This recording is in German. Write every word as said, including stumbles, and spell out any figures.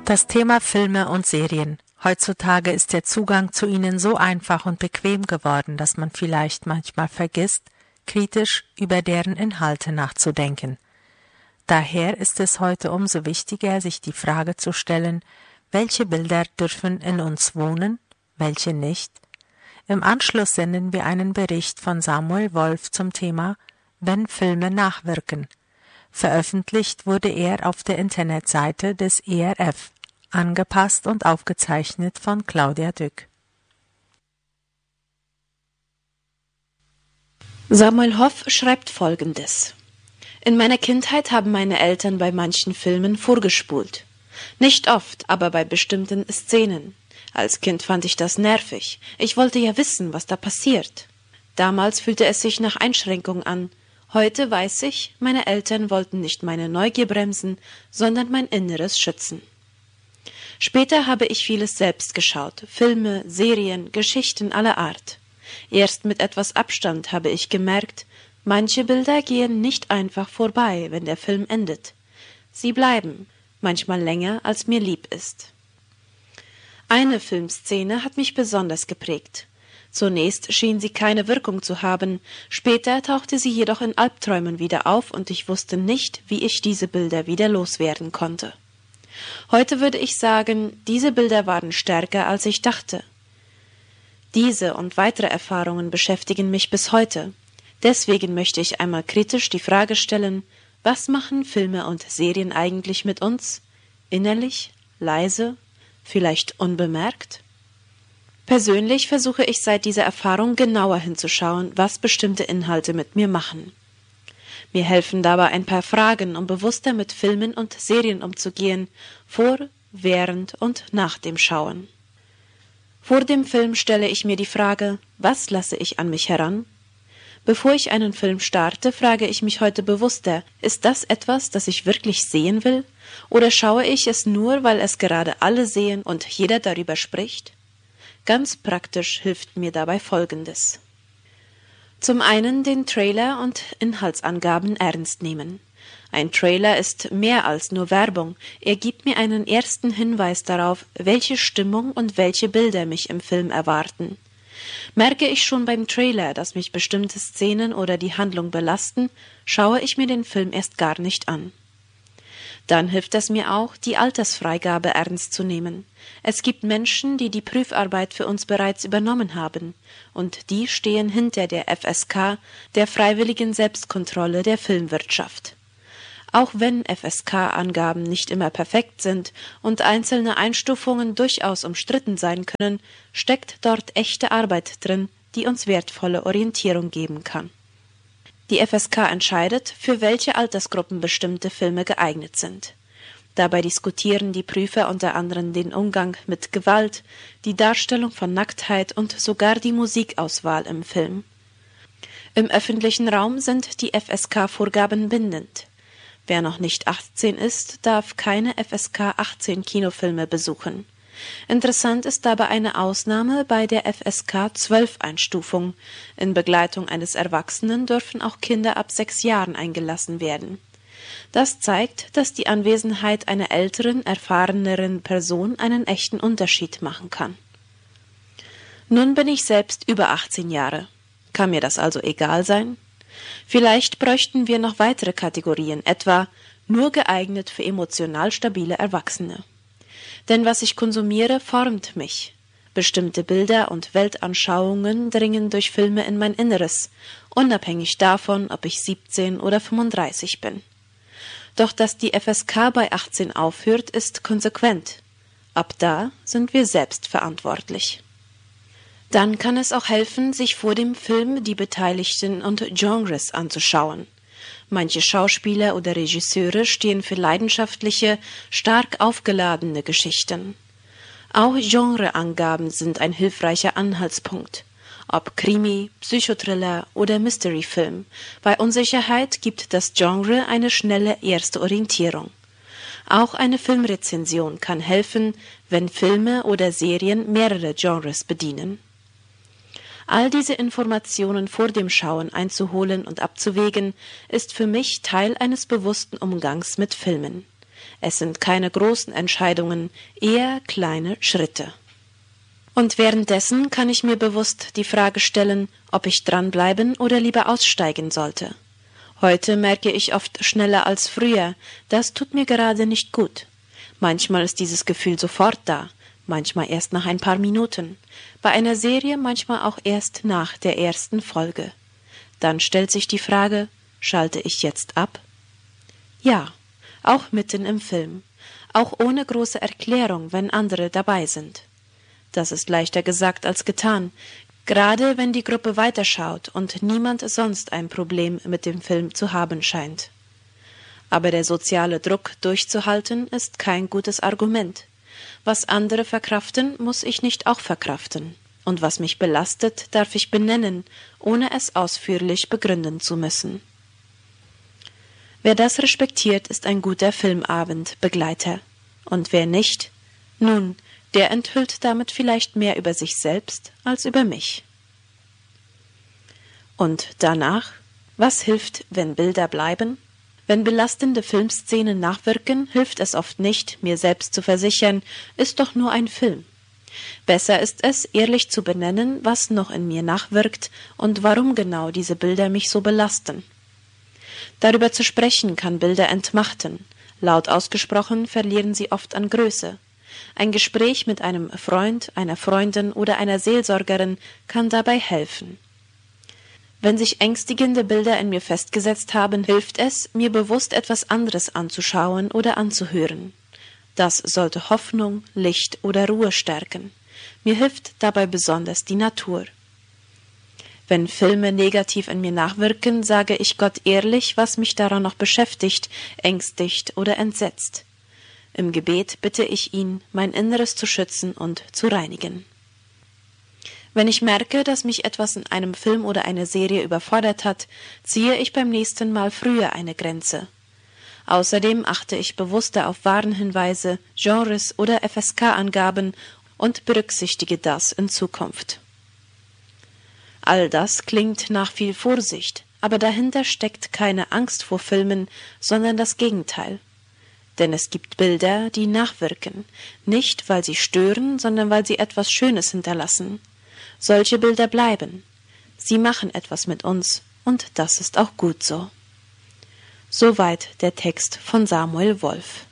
Das Thema Filme und Serien. Heutzutage ist der Zugang zu ihnen so einfach und bequem geworden, dass man vielleicht manchmal vergisst, kritisch über deren Inhalte nachzudenken. Daher ist es heute umso wichtiger, sich die Frage zu stellen, welche Bilder dürfen in uns wohnen, welche nicht? Im Anschluss senden wir einen Bericht von Samuel Wolf zum Thema »Wenn Filme nachwirken«. Veröffentlicht wurde er auf der Internetseite des E R F, angepasst und aufgezeichnet von Claudia Dück. Samuel Hoff schreibt Folgendes: In meiner Kindheit haben meine Eltern bei manchen Filmen vorgespult. Nicht oft, aber bei bestimmten Szenen. Als Kind fand ich das nervig. Ich wollte ja wissen, was da passiert. Damals fühlte es sich nach Einschränkung an. Heute weiß ich, meine Eltern wollten nicht meine Neugier bremsen, sondern mein Inneres schützen. Später habe ich vieles selbst geschaut. Filme, Serien, Geschichten aller Art. Erst mit etwas Abstand habe ich gemerkt, manche Bilder gehen nicht einfach vorbei, wenn der Film endet. Sie bleiben, manchmal länger, als mir lieb ist. Eine Filmszene hat mich besonders geprägt. Zunächst schien sie keine Wirkung zu haben, später tauchte sie jedoch in Albträumen wieder auf und ich wusste nicht, wie ich diese Bilder wieder loswerden konnte. Heute würde ich sagen, diese Bilder waren stärker, als ich dachte. Diese und weitere Erfahrungen beschäftigen mich bis heute. Deswegen möchte ich einmal kritisch die Frage stellen, was machen Filme und Serien eigentlich mit uns? Innerlich, leise, vielleicht unbemerkt? Persönlich versuche ich seit dieser Erfahrung genauer hinzuschauen, was bestimmte Inhalte mit mir machen. Mir helfen dabei ein paar Fragen, um bewusster mit Filmen und Serien umzugehen, vor, während und nach dem Schauen. Vor dem Film stelle ich mir die Frage, was lasse ich an mich heran? Bevor ich einen Film starte, frage ich mich heute bewusster, ist das etwas, das ich wirklich sehen will? Oder schaue ich es nur, weil es gerade alle sehen und jeder darüber spricht? Ganz praktisch hilft mir dabei Folgendes. Zum einen den Trailer und Inhaltsangaben ernst nehmen. Ein Trailer ist mehr als nur Werbung. Er gibt mir einen ersten Hinweis darauf, welche Stimmung und welche Bilder mich im Film erwarten. Merke ich schon beim Trailer, dass mich bestimmte Szenen oder die Handlung belasten, schaue ich mir den Film erst gar nicht an. Dann hilft es mir auch, die Altersfreigabe ernst zu nehmen. Es gibt Menschen, die die Prüfarbeit für uns bereits übernommen haben, und die stehen hinter der F S K, der freiwilligen Selbstkontrolle der Filmwirtschaft. Auch wenn F S K-Angaben nicht immer perfekt sind und einzelne Einstufungen durchaus umstritten sein können, steckt dort echte Arbeit drin, die uns wertvolle Orientierung geben kann. Die F S K entscheidet, für welche Altersgruppen bestimmte Filme geeignet sind. Dabei diskutieren die Prüfer unter anderem den Umgang mit Gewalt, die Darstellung von Nacktheit und sogar die Musikauswahl im Film. Im öffentlichen Raum sind die F S K-Vorgaben bindend. Wer noch nicht achtzehn ist, darf keine F S K achtzehn Kinofilme besuchen. Interessant ist dabei eine Ausnahme bei der F S K zwölf Einstufung. In Begleitung eines Erwachsenen dürfen auch Kinder ab sechs Jahren eingelassen werden. Das zeigt, dass die Anwesenheit einer älteren, erfahreneren Person einen echten Unterschied machen kann. Nun bin ich selbst über achtzehn Jahre. Kann mir das also egal sein? Vielleicht bräuchten wir noch weitere Kategorien, etwa nur geeignet für emotional stabile Erwachsene. Denn was ich konsumiere, formt mich. Bestimmte Bilder und Weltanschauungen dringen durch Filme in mein Inneres, unabhängig davon, ob ich siebzehn oder fünfunddreißig bin. Doch dass die F S K bei achtzehn aufhört, ist konsequent. Ab da sind wir selbst verantwortlich. Dann kann es auch helfen, sich vor dem Film die Beteiligten und Genres anzuschauen. Manche Schauspieler oder Regisseure stehen für leidenschaftliche, stark aufgeladene Geschichten. Auch Genreangaben sind ein hilfreicher Anhaltspunkt. Ob Krimi, Psychothriller oder Mysteryfilm, bei Unsicherheit gibt das Genre eine schnelle erste Orientierung. Auch eine Filmrezension kann helfen, wenn Filme oder Serien mehrere Genres bedienen. All diese Informationen vor dem Schauen einzuholen und abzuwägen, ist für mich Teil eines bewussten Umgangs mit Filmen. Es sind keine großen Entscheidungen, eher kleine Schritte. Und währenddessen kann ich mir bewusst die Frage stellen, ob ich dranbleiben oder lieber aussteigen sollte. Heute merke ich oft schneller als früher, das tut mir gerade nicht gut. Manchmal ist dieses Gefühl sofort da, manchmal erst nach ein paar Minuten, bei einer Serie manchmal auch erst nach der ersten Folge. Dann stellt sich die Frage, schalte ich jetzt ab? Ja, auch mitten im Film, auch ohne große Erklärung, wenn andere dabei sind. Das ist leichter gesagt als getan, gerade wenn die Gruppe weiterschaut und niemand sonst ein Problem mit dem Film zu haben scheint. Aber der soziale Druck durchzuhalten ist kein gutes Argument. Was andere verkraften, muss ich nicht auch verkraften. Und was mich belastet, darf ich benennen, ohne es ausführlich begründen zu müssen. Wer das respektiert, ist ein guter Filmabendbegleiter. Und wer nicht, nun, der enthüllt damit vielleicht mehr über sich selbst als über mich. Und danach? Was hilft, wenn Bilder bleiben? Wenn belastende Filmszenen nachwirken, hilft es oft nicht, mir selbst zu versichern, ist doch nur ein Film. Besser ist es, ehrlich zu benennen, was noch in mir nachwirkt und warum genau diese Bilder mich so belasten. Darüber zu sprechen kann Bilder entmachten. Laut ausgesprochen verlieren sie oft an Größe. Ein Gespräch mit einem Freund, einer Freundin oder einer Seelsorgerin kann dabei helfen. Wenn sich ängstigende Bilder in mir festgesetzt haben, hilft es, mir bewusst etwas anderes anzuschauen oder anzuhören. Das sollte Hoffnung, Licht oder Ruhe stärken. Mir hilft dabei besonders die Natur. Wenn Filme negativ in mir nachwirken, sage ich Gott ehrlich, was mich daran noch beschäftigt, ängstigt oder entsetzt. Im Gebet bitte ich ihn, mein Inneres zu schützen und zu reinigen. Wenn ich merke, dass mich etwas in einem Film oder einer Serie überfordert hat, ziehe ich beim nächsten Mal früher eine Grenze. Außerdem achte ich bewusster auf Warnhinweise, Genres oder F S K-Angaben und berücksichtige das in Zukunft. All das klingt nach viel Vorsicht, aber dahinter steckt keine Angst vor Filmen, sondern das Gegenteil. Denn es gibt Bilder, die nachwirken, nicht weil sie stören, sondern weil sie etwas Schönes hinterlassen. Solche Bilder bleiben. Sie machen etwas mit uns, und das ist auch gut so. Soweit der Text von Samuel Wolf.